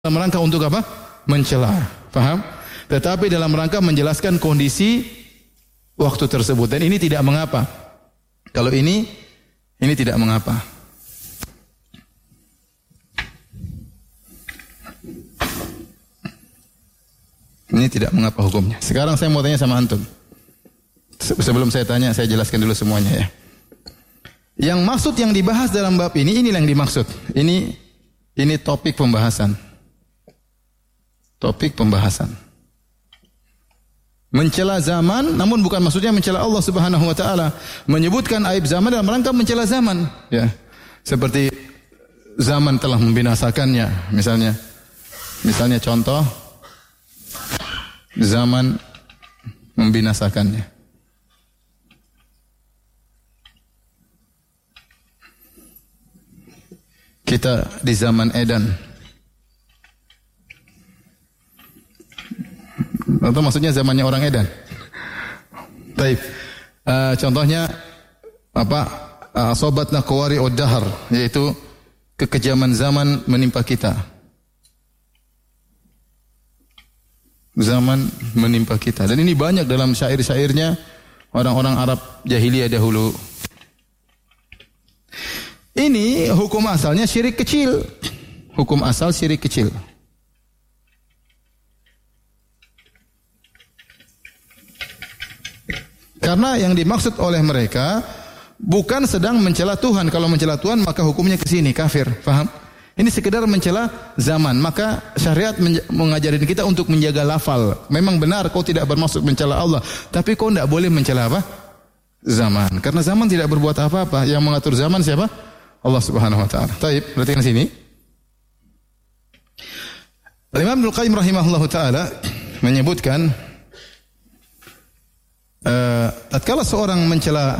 dalam rangka untuk apa? Mencela. Paham? Tetapi dalam rangka menjelaskan kondisi waktu tersebut. Dan ini tidak mengapa. Kalau ini tidak mengapa. Ini tidak mengapa hukumnya. Sekarang saya mau tanya sama antum. Sebelum saya tanya, saya jelaskan dulu semuanya ya. Yang maksud yang dibahas dalam bab ini, inilah yang dimaksud. Ini topik pembahasan. Topik pembahasan. Mencela zaman, namun bukan maksudnya mencela Allah Subhanahu wa taala. Menyebutkan aib zaman dalam rangka mencela zaman, ya. Seperti zaman telah membinasakannya, misalnya contoh zaman membinasakannya. Kita di zaman Edan. Atau maksudnya zamannya orang Edan. Baik. Contohnya apa? Asobatna qawari ud-dahr, yaitu kekejaman zaman menimpa kita. Zaman menimpa kita. Dan ini banyak dalam syair-syairnya orang-orang Arab jahiliyah dahulu. Ini hukum asalnya syirik kecil. Hukum asal syirik kecil. Karena yang dimaksud oleh mereka bukan sedang mencela Tuhan. Kalau mencela Tuhan maka hukumnya ke sini, kafir. Faham? Ini sekedar mencela zaman. Maka syariat mengajarin kita untuk menjaga lafal. Memang benar kau tidak bermaksud mencela Allah, tapi kau tidak boleh mencela apa? Zaman. Karena zaman tidak berbuat apa-apa. Yang mengatur zaman siapa? Allah Subhanahu wa taala. Baik, perhatikan sini. Imam Ibnu Qayyim rahimahullahu taala menyebutkan tatkala seorang mencela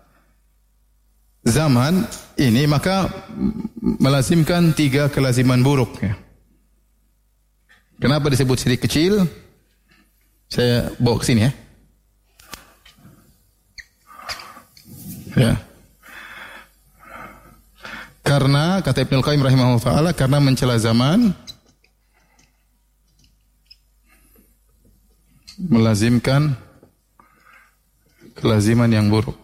zaman ini maka melazimkan 3 kelaziman buruk ya. Kenapa disebut syirik kecil? Saya bawa ke sini ya. Ya. Karena kata Ibnu Qayyim rahimahullah taala, karena mencela zaman melazimkan kelaziman yang buruk.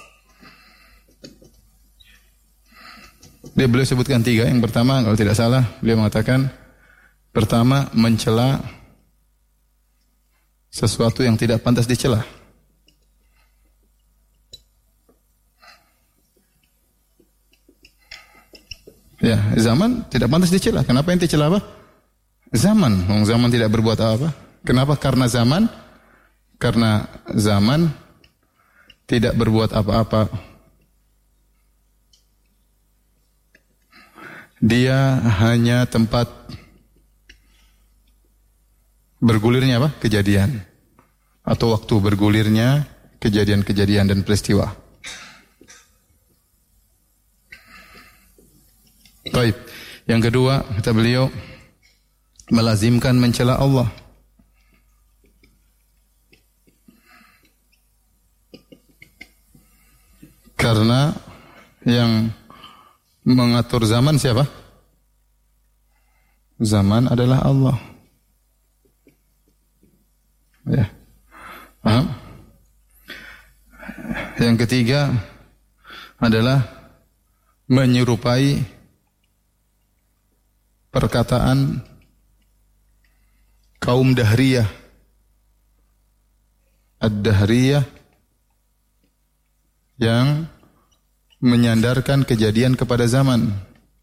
Beliau sebutkan 3. Yang pertama, kalau tidak salah, beliau mengatakan pertama, mencela sesuatu yang tidak pantas dicela. Ya, zaman tidak pantas dicela. Kenapa ente cela apa? Zaman. Zaman tidak berbuat apa? Kenapa? Karena zaman tidak berbuat apa-apa. Dia hanya tempat bergulirnya apa? Kejadian. Atau waktu bergulirnya kejadian-kejadian dan peristiwa. Baik. Yang kedua, kata beliau, melazimkan mencela Allah. Karena yang mengatur zaman siapa? Zaman adalah Allah. Ya. Paham? Yang ketiga adalah menyerupai perkataan kaum Dahriyah. Ad-Dahriyah yang menyandarkan kejadian kepada zaman.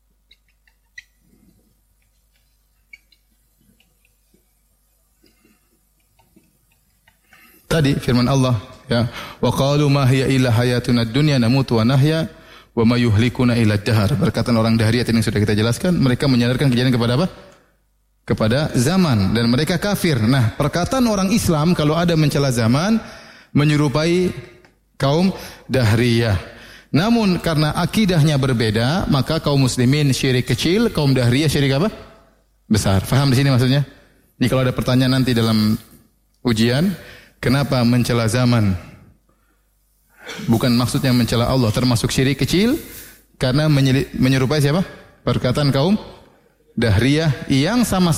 Tadi firman Allah, ya, wa qalu ma hiya illa hayatuna ad-dunya namutu wa nahya wa ma yuhlikuna illa ad-dahr. Perkataan orang Dahriyah yang sudah kita jelaskan, mereka menyandarkan kejadian kepada apa? Kepada zaman, dan mereka kafir. Nah, perkataan orang Islam kalau ada mencela zaman menyerupai kaum Dahriyah. Namun karena akidahnya berbeda, maka kaum muslimin syirik kecil, kaum Dahriyah syirik apa? Besar. Faham di sini maksudnya? Jadi kalau ada pertanyaan nanti dalam ujian, kenapa mencela zaman? Bukan maksudnya mencela Allah, termasuk syirik kecil karena menyerupai siapa? Perkataan kaum Dahriyah yang sama